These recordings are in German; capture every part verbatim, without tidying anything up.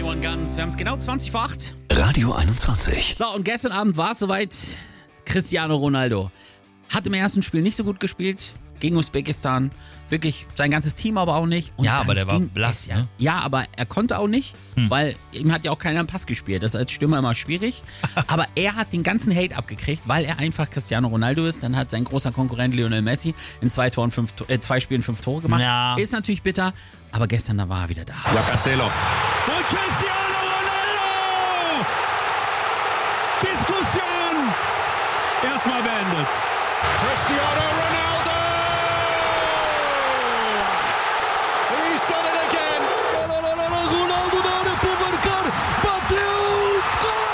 einundsiebzig Guns. Wir haben es genau zwanzig vor acht. Radio einundzwanzig. So, und gestern Abend war es soweit. Cristiano Ronaldo hat im ersten Spiel nicht so gut gespielt. Gegen Usbekistan. Wirklich sein ganzes Team aber auch nicht. Und ja, dann aber der war ging blass, es ja. ne? Ja, aber er konnte auch nicht, hm. weil ihm hat ja auch keiner einen Pass gespielt. Das ist als Stürmer immer schwierig. Aber er hat den ganzen Hate abgekriegt, weil er einfach Cristiano Ronaldo ist. Dann hat sein großer Konkurrent Lionel Messi in zwei, Toren fünf, äh, zwei Spielen fünf Tore gemacht. Ja. Ist natürlich bitter, aber gestern da war er wieder da. Ja, Cancelo. Und Cristiano Ronaldo! Diskussion erstmal beendet. Cristiano Ronaldo! He's done it again! Ronaldo da área para marcar! Bateu! Gol!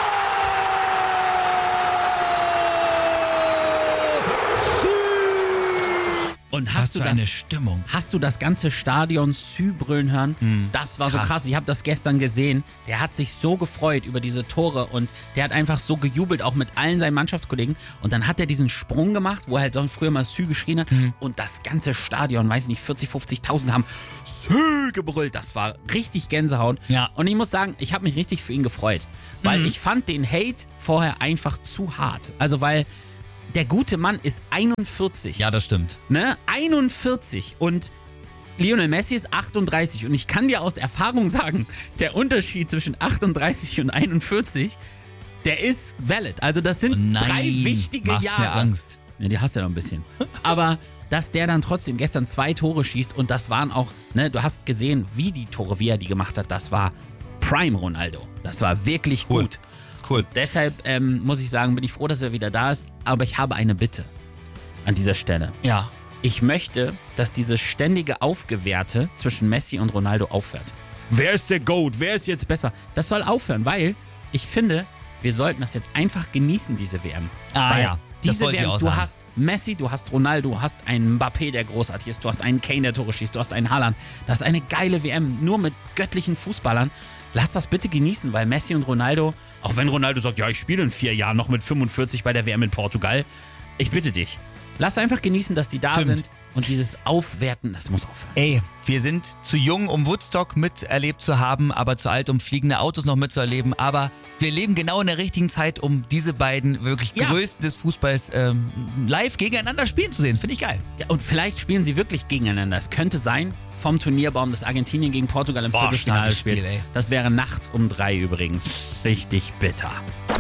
Und hast Was du für das, eine Stimmung. hast du das ganze Stadion Sü brüllen hören? Hm, das war krass. so krass. Ich habe das gestern gesehen. Der hat sich so gefreut über diese Tore und der hat einfach so gejubelt, auch mit allen seinen Mannschaftskollegen. Und dann hat er diesen Sprung gemacht, wo er halt so früher mal Sü geschrien hat. Hm. Und das ganze Stadion, weiß nicht, vierzig, fünfzigtausend haben Sü gebrüllt. Das war richtig Gänsehaut. Ja. Und ich muss sagen, ich habe mich richtig für ihn gefreut. Weil Mhm. ich fand den Hate vorher einfach zu hart. Also weil der gute Mann ist einundvierzig. Ja, das stimmt. Ne? einundvierzig und Lionel Messi ist achtunddreißig und ich kann dir aus Erfahrung sagen, der Unterschied zwischen achtunddreißig und einundvierzig, der ist valid. Also das sind Nein, drei wichtige machst Jahre. mir Angst. Ja, die hast du ja noch ein bisschen. Aber dass der dann trotzdem gestern zwei Tore schießt und das waren auch, ne, du hast gesehen, wie die Tore, wie er die gemacht hat, das war Prime Ronaldo. Das war wirklich Cool. gut. Cool. Deshalb ähm, muss ich sagen, bin ich froh, dass er wieder da ist. Aber ich habe eine Bitte an dieser Stelle. Ja. Ich möchte, dass dieses ständige Aufgewehrte zwischen Messi und Ronaldo aufhört. Wer ist der GOAT? Wer ist jetzt besser? Das soll aufhören, weil ich finde, wir sollten das jetzt einfach genießen, diese W M. Ah, weil ja. Das Diese wollte W ich M, auch du sagen. hast Messi, du hast Ronaldo, du hast einen Mbappé, der großartig ist, du hast einen Kane, der Tore schießt, du hast einen Haaland. Das ist eine geile W M, nur mit göttlichen Fußballern. Lass das bitte genießen, weil Messi und Ronaldo, auch wenn Ronaldo sagt, ja, ich spiele in vier Jahren noch mit fünfundvierzig bei der W M in Portugal, ich bitte dich, lass einfach genießen, dass die da Stimmt. sind und dieses Aufwerten, das muss aufhören. Ey, wir sind zu jung, um Woodstock miterlebt zu haben, aber zu alt, um fliegende Autos noch mitzuerleben. Aber wir leben genau in der richtigen Zeit, um diese beiden wirklich Ja. Größten des Fußballs ähm, live gegeneinander spielen zu sehen. Finde ich geil. Ja, und vielleicht spielen sie wirklich gegeneinander. Es könnte sein, vom Turnierbaum, dass Argentinien gegen Portugal im Boah, Viertelfinale starkes Spiel, spielt. ey. Das wäre nachts um drei übrigens. Richtig bitter.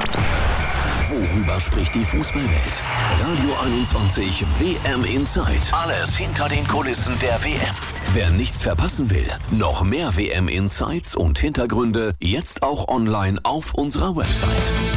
Worüber spricht die Fußballwelt? Radio einundzwanzig W M Insight. Alles hinter den Kulissen der W M. Wer nichts verpassen will, noch mehr W M Insights und Hintergründe jetzt auch online auf unserer Website.